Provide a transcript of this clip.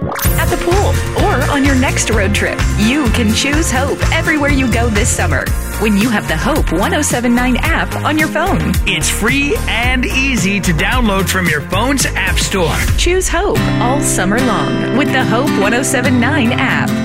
at the pool, or on your next road trip. You can choose Hope everywhere you go this summer when you have the Hope 1079 app on your phone. It's free and easy to download from your phone's app store. Choose Hope all summer long with the Hope 1079 app.